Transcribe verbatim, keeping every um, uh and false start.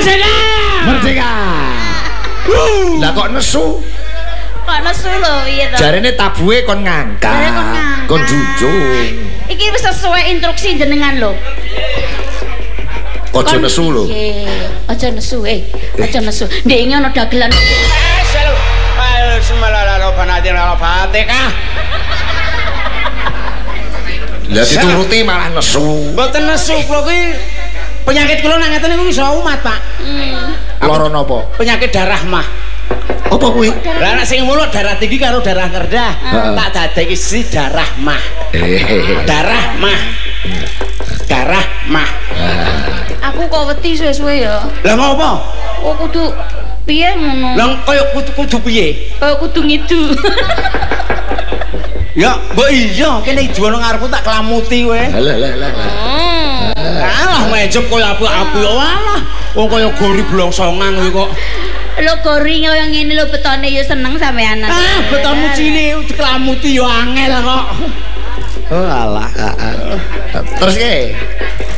Merdeka. Merdeka. Lah kok nesu? Kok nesu lho piye to? Jarene tabuhe kon ngangkat. Jarene kon ngangkat. Kon junjung. Iki wis sesuai instruksi jenengan lho. Aja nesu lho. Eh, aja nesu eh. Aja nesu. Ndek iki ana dagelan. Bismillahirrahmanirrahim. Lah dituruti malah nesu. Mboten nesu kula kuwi penyakit kula nang ngeten niku iso umat, Pak. Hmm. Lara napa? Penyakit darah mah. Apa kuwi? Lah nek sing mulut darah tinggi karo darah rendah, tak dadeki si darah mah. Darah mah. Darah mah. Aku kok wedi suwe-suwe ya. Lah ngopo? Oh kudu piye ngono? Lah kaya kudu piye? Kaya kudu ngidu. Ya, mbok iya, kene ijo nang ngarepku tak kelamuti kowe. Lah lah lah. Alah mencep koyo api-api walah. Wong kaya gori blongsongan kuwi kok. Lho gori kaya ngene lho betone ya seneng sampean. Ah, betonmu cilik dikelamuti ya angel kok. Oh alah. Terus ke?